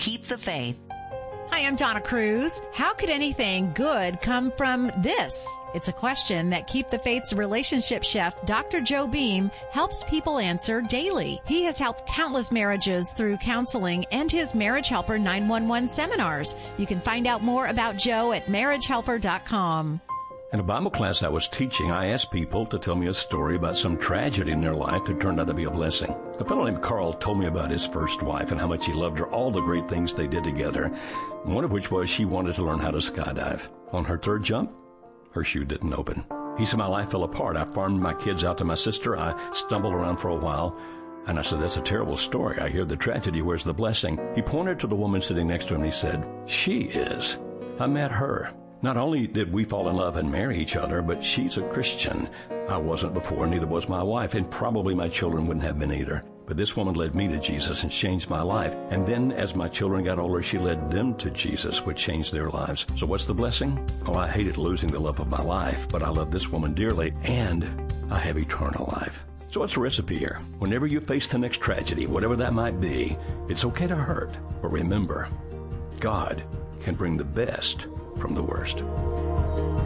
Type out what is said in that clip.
Keep the Faith. Hi, I'm Donna Cruz. How could anything good come from this? It's a question that Keep the Faith's relationship chef, Dr. Joe Beam, helps people answer daily. He has helped countless marriages through counseling and his Marriage Helper 911 seminars. You can find out more about Joe at marriagehelper.com. In a Bible class I was teaching, I asked people to tell me a story about some tragedy in their life that turned out to be a blessing. A fellow named Carl told me about his first wife and how much he loved her, all the great things they did together, one of which was she wanted to learn how to skydive. On her third jump, her chute didn't open. He said, my life fell apart. I farmed my kids out to my sister. I stumbled around for a while. And I said, that's a terrible story. I hear the tragedy. Where's the blessing? He pointed to the woman sitting next to him and he said, she is. I met her. Not only did we fall in love and marry each other, but she's a Christian. I wasn't before, neither was my wife, and probably my children wouldn't have been either. But this woman led me to Jesus and changed my life. And then as my children got older, she led them to Jesus, which changed their lives. So what's the blessing? Oh, I hated losing the love of my life, but I love this woman dearly, and I have eternal life. So what's the recipe here? Whenever you face the next tragedy, whatever that might be, it's okay to hurt. But remember, God can bring the best from the worst.